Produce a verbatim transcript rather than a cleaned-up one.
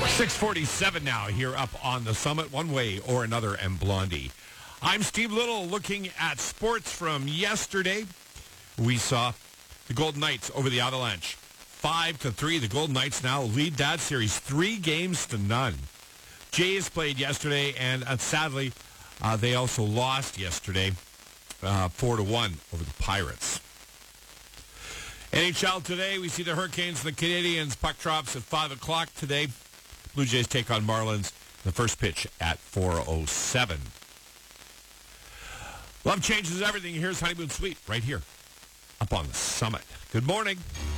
six forty-seven now here up on the Summit, one way or another, and Blondie. I'm Steve Little looking at sports from yesterday. We saw the Golden Knights over the Avalanche. Five to three. The Golden Knights now lead that series three games to none. Jays played yesterday, and uh, sadly, uh, they also lost yesterday uh, four to one over the Pirates. N H L today, we see the Hurricanes and the Canadiens. Puck drops at five o'clock today. Blue Jays take on Marlins. The first pitch at four oh seven. Love changes everything. Here's Honeymoon Suite right here up on the Summit. Good morning.